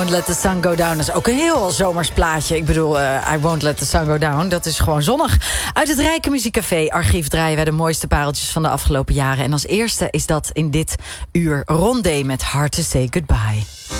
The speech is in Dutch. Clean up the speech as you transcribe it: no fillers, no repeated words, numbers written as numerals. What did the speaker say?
Let the Sun Go Down, dat is ook een heel zomers plaatje. Ik bedoel, I Won't Let the Sun Go Down, dat is gewoon zonnig. Uit het Rijke Muziekcafé archief draaien wij de mooiste pareltjes van de afgelopen jaren. En als eerste is dat in dit uur Rondé met Hard to Say Goodbye.